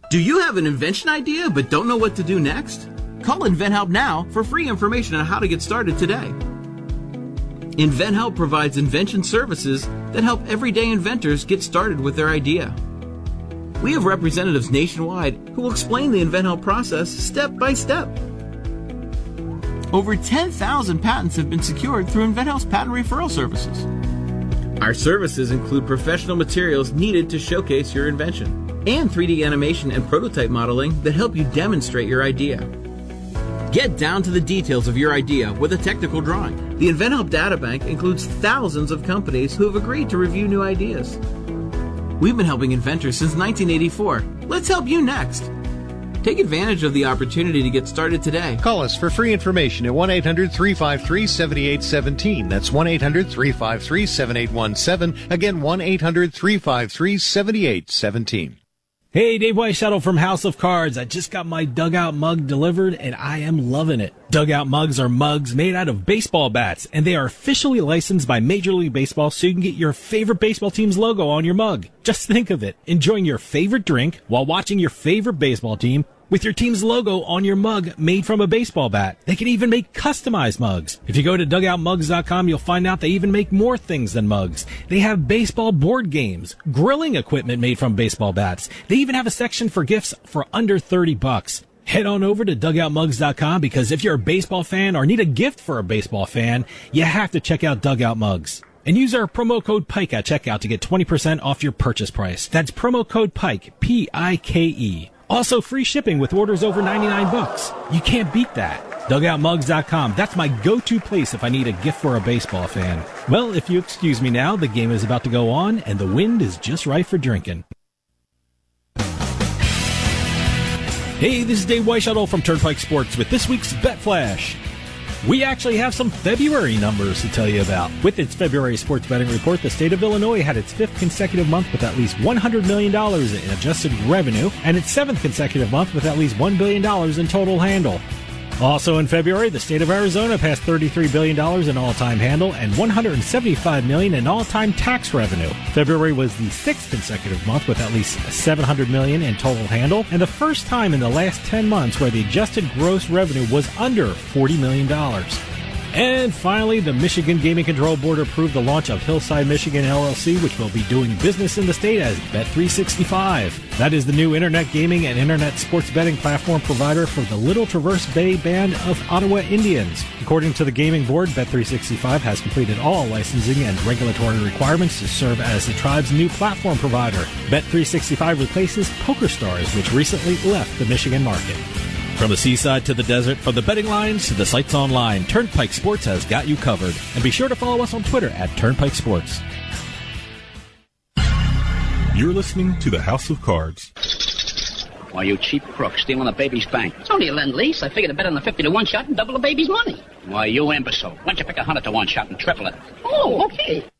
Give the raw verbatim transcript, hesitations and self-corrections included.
Do you have an invention idea but don't know what to do next? Call InventHelp now for free information on how to get started today. InventHelp provides invention services that help everyday inventors get started with their idea. We have representatives nationwide who will explain the InventHelp process step by step. Over ten thousand patents have been secured through InventHelp's patent referral services. Our services include professional materials needed to showcase your invention and three D animation and prototype modeling that help you demonstrate your idea. Get down to the details of your idea with a technical drawing. The InventHelp Data Bank includes thousands of companies who have agreed to review new ideas. We've been helping inventors since nineteen eighty-four. Let's help you next. Take advantage of the opportunity to get started today. Call us for free information at one eight hundred three five three seven eight one seven. That's one eight hundred three five three seven eight one seven. Again, one eight hundred three five three seven eight one seven. Hey, Dave Weishuttle from House of Cards. I just got my Dugout mug delivered, and I am loving it. Dugout mugs are mugs made out of baseball bats, and they are officially licensed by Major League Baseball so you can get your favorite baseball team's logo on your mug. Just think of it, enjoying your favorite drink while watching your favorite baseball team with your team's logo on your mug made from a baseball bat. They can even make customized mugs. If you go to dugout mugs dot com, you'll find out they even make more things than mugs. They have baseball board games, grilling equipment made from baseball bats. They even have a section for gifts for under thirty bucks. Head on over to dugout mugs dot com because if you're a baseball fan or need a gift for a baseball fan, you have to check out Dugout Mugs. And use our promo code PIKE at checkout to get twenty percent off your purchase price. That's promo code PIKE, P I K E. Also, free shipping with orders over ninety-nine bucks. You can't beat that. dugout mugs dot com. That's my go-to place if I need a gift for a baseball fan. Well, if you excuse me now, the game is about to go on, and the wind is just right for drinking. Hey, this is Dave Weishuttle from Turnpike Sports with this week's Bet Flash. We actually have some February numbers to tell you about. With its February sports betting report, the state of Illinois had its fifth consecutive month with at least one hundred million dollars in adjusted revenue, and its seventh consecutive month with at least one billion dollars in total handle. Also in February, the state of Arizona passed thirty-three billion dollars in all-time handle and one hundred seventy-five million dollars in all-time tax revenue. February was the sixth consecutive month with at least seven hundred million dollars in total handle, and the first time in the last ten months where the adjusted gross revenue was under forty million dollars. And finally, the Michigan Gaming Control Board approved the launch of Hillside Michigan L L C, which will be doing business in the state as Bet three sixty-five. That is the new internet gaming and internet sports betting platform provider for the Little Traverse Bay Band of Ottawa Indians. According to the Gaming Board, Bet three sixty-five has completed all licensing and regulatory requirements to serve as the tribe's new platform provider. Bet three sixty-five replaces PokerStars, which recently left the Michigan market. From the seaside to the desert, from the betting lines to the sites online, Turnpike Sports has got you covered. And be sure to follow us on Twitter at Turnpike Sports. You're listening to the House of Cards. Why, you cheap crook, stealing a baby's bank. It's only a lend-lease. I figured to bet on the fifty to one shot and double the baby's money. Why, you imbecile. Why don't you pick a hundred to one shot and triple it? Oh, okay.